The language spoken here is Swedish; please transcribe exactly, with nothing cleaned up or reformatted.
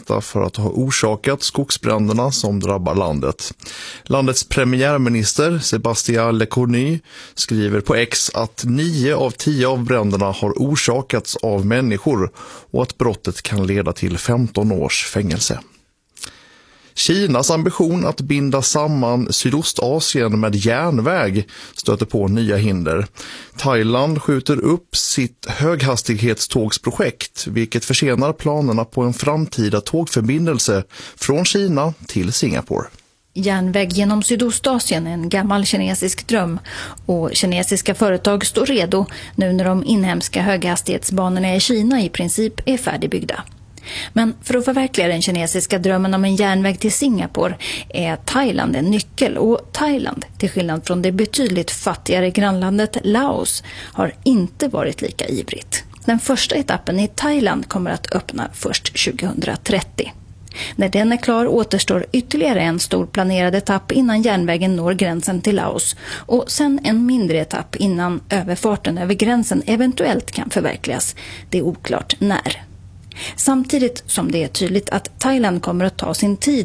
misstänkta för att ha orsakat skogsbränderna som drabbar landet. Landets premiärminister Sébastien Lecornu skriver på X att nio av tio av bränderna har orsakats av människor och att brottet kan leda till femton års fängelse. Kinas ambition att binda samman Sydostasien med järnväg stöter på nya hinder. Thailand skjuter upp sitt höghastighetstågsprojekt, vilket försenar planerna på en framtida tågförbindelse från Kina till Singapore. Järnväg genom Sydostasien är en gammal kinesisk dröm och kinesiska företag står redo nu när de inhemska höghastighetsbanorna i Kina i princip är färdigbyggda. Men för att förverkliga den kinesiska drömmen om en järnväg till Singapore är Thailand en nyckel, och Thailand, till skillnad från det betydligt fattigare grannlandet Laos, har inte varit lika ivrigt. Den första etappen i Thailand kommer att öppna först tjugohundratrettio. När den är klar återstår ytterligare en stor planerad etapp innan järnvägen når gränsen till Laos, och sen en mindre etapp innan överfarten över gränsen eventuellt kan förverkligas. Det är oklart när. Samtidigt som det är tydligt att Thailand kommer att ta sin tid